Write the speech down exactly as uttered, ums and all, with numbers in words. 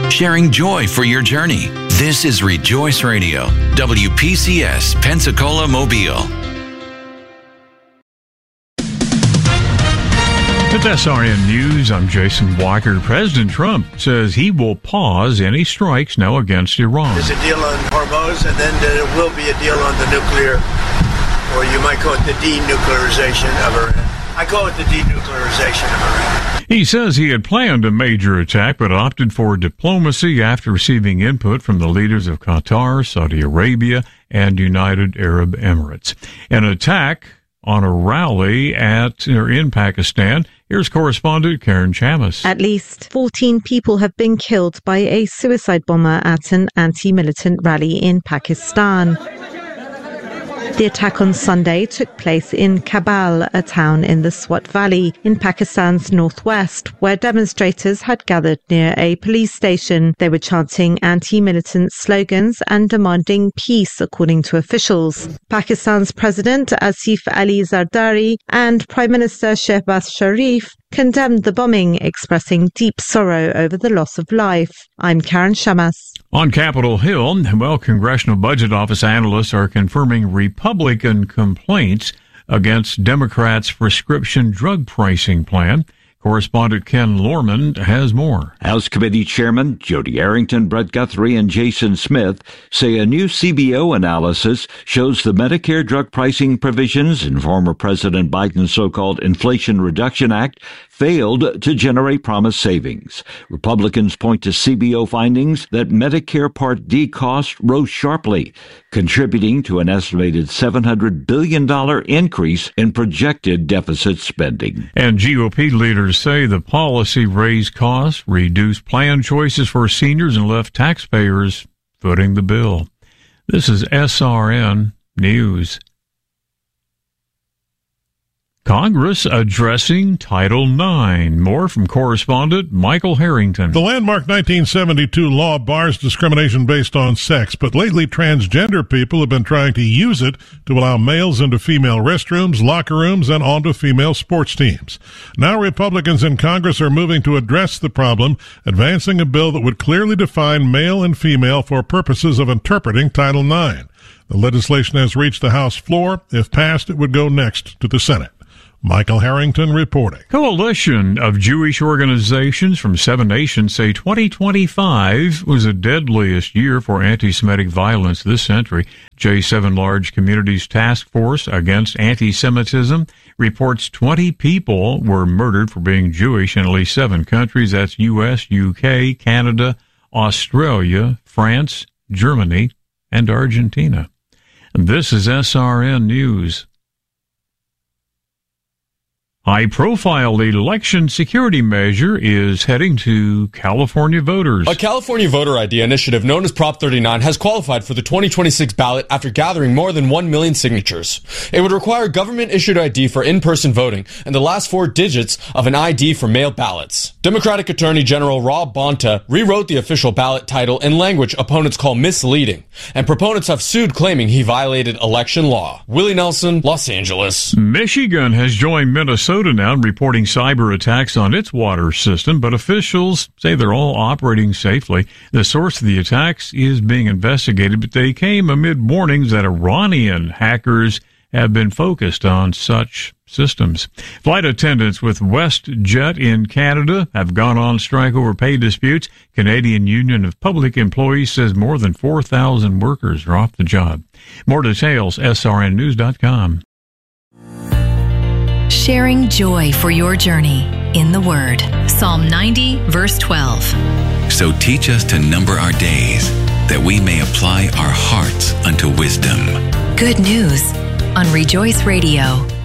sharing joy for your journey. This is Rejoice Radio, W P C S, Pensacola, Mobile. With S R N News, I'm Jason Walker. President Trump says he will pause any strikes now against Iran. There's a deal on Hormuz, and then there will be a deal on the nuclear, or you might call it the denuclearization of Iran. I call it the denuclearization of Iran. He says he had planned a major attack, but opted for diplomacy after receiving input from the leaders of Qatar, Saudi Arabia, and United Arab Emirates. An attack on a rally at or in Pakistan. Here's correspondent Karen Chamas. At least fourteen people have been killed by a suicide bomber at an anti-militant rally in Pakistan. The attack on Sunday took place in Kabul, a town in the Swat Valley in Pakistan's northwest, where demonstrators had gathered near a police station. They were chanting anti-militant slogans and demanding peace, according to officials. Pakistan's President Asif Ali Zardari and Prime Minister Shehbaz Sharif condemned the bombing, expressing deep sorrow over the loss of life. I'm Karen Shamas. On Capitol Hill, well, Congressional Budget Office analysts are confirming Republican complaints against Democrats' prescription drug pricing plan. Correspondent Ken Lorman has more. House Committee Chairman Jody Arrington, Brett Guthrie, and Jason Smith say a new C B O analysis shows the Medicare drug pricing provisions in former President Biden's so-called Inflation Reduction Act failed to generate promised savings. Republicans point to C B O findings that Medicare Part D costs rose sharply, contributing to an estimated seven hundred billion dollars increase in projected deficit spending. And G O P leaders say the policy raised costs, reduced plan choices for seniors, and left taxpayers footing the bill. This is S R N News. Congress addressing Title nine. More from correspondent Michael Harrington. The landmark nineteen seventy-two law bars discrimination based on sex, but lately transgender people have been trying to use it to allow males into female restrooms, locker rooms, and onto female sports teams. Now Republicans in Congress are moving to address the problem, advancing a bill that would clearly define male and female for purposes of interpreting Title nine. The legislation has reached the House floor. If passed, it would go next to the Senate. Michael Harrington reporting. Coalition of Jewish organizations from seven nations say twenty twenty-five was the deadliest year for anti-Semitic violence this century. J seven Large Communities Task Force Against Anti-Semitism reports twenty people were murdered for being Jewish in at least seven countries. That's U S, U K, Canada, Australia, France, Germany, and Argentina. And this is S R N News. High-profile election security measure is heading to California voters. A California voter I D initiative known as Prop thirty-nine has qualified for the twenty twenty-six ballot after gathering more than one million signatures. It would require government-issued I D for in-person voting and the last four digits of an I D for mail ballots. Democratic Attorney General Rob Bonta rewrote the official ballot title in language opponents call misleading, and proponents have sued claiming he violated election law. Willie Nelson, Los Angeles. Michigan has joined Minnesota now in reporting cyber attacks on its water system, but officials say they're all operating safely. The source of the attacks is being investigated, but they came amid warnings that Iranian hackers have been focused on such systems. Flight attendants with WestJet in Canada have gone on strike over pay disputes. Canadian Union of Public Employees says more than four thousand workers are off the job. More details, S R N news dot com. Sharing joy for your journey in the Word. Psalm ninety, verse twelve. So teach us to number our days, that we may apply our hearts unto wisdom. Good news on Rejoice Radio.